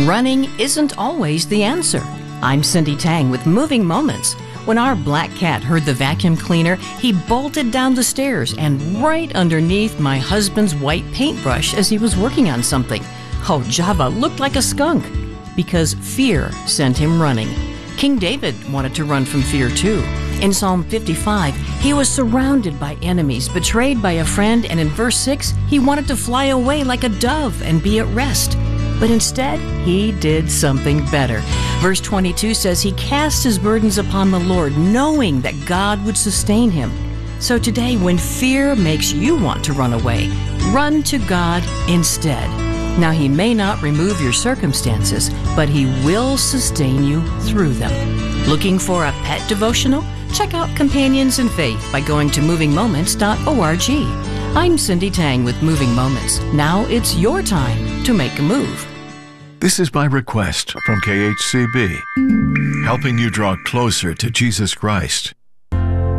Running isn't always the answer. I'm Cindy Tang with Moving Moments. When our black cat heard the vacuum cleaner, he bolted down the stairs and right underneath my husband's white paintbrush as he was working on something. Oh, Java looked like a skunk because fear sent him running. King David wanted to run from fear too. In Psalm 55, he was surrounded by enemies, betrayed by a friend, and in verse 6, he wanted to fly away like a dove and be at rest. But instead, he did something better. Verse 22 says he cast his burdens upon the Lord, knowing that God would sustain him. So today, when fear makes you want to run away, run to God instead. Now, he may not remove your circumstances, but he will sustain you through them. Looking for a pet devotional? Check out Companions in Faith by going to movingmoments.org. I'm Cindy Tang with Moving Moments. Now it's your time to make a move. This is by request from KHCB, helping you draw closer to Jesus Christ.